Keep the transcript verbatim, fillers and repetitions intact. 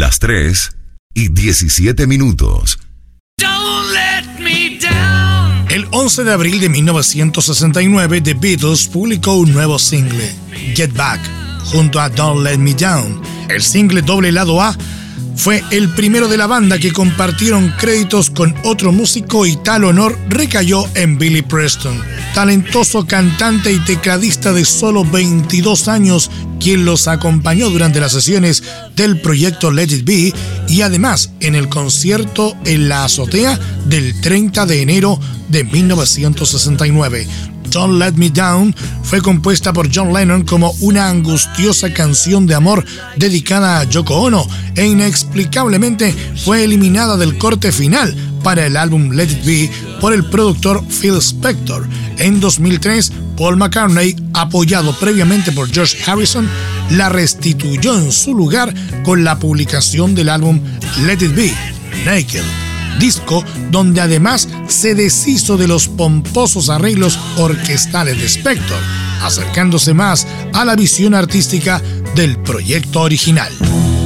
Las tres y diecisiete minutos. Don't let me down. El once de abril de mil novecientos sesenta y nueve, The Beatles publicó un nuevo single, Get Back, junto a Don't Let Me Down. El single doble lado A fue el primero de la banda que compartieron créditos con otro músico y tal honor recayó en Billy Preston, talentoso cantante y tecladista de solo veintidós años, quien los acompañó durante las sesiones del proyecto Let It Be y además en el concierto en la azotea del treinta de enero de mil novecientos sesenta y nueve. Don't Let Me Down fue compuesta por John Lennon como una angustiosa canción de amor dedicada a Yoko Ono e inexplicablemente fue eliminada del corte final para el álbum Let It Be por el productor Phil Spector. En dos mil tres, Paul McCartney, apoyado previamente por George Harrison, la restituyó en su lugar con la publicación del álbum Let It Be, Naked, disco donde además se deshizo de los pomposos arreglos orquestales de Spector, acercándose más a la visión artística del proyecto original.